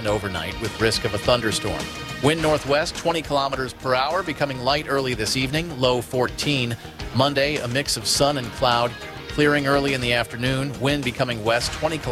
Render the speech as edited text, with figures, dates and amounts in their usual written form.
and overnight with risk of a thunderstorm. Wind northwest 20 kilometers per hour, becoming light early this evening, low 14. Monday, a mix of sun and cloud, clearing early in the afternoon, wind becoming west 20 kilometers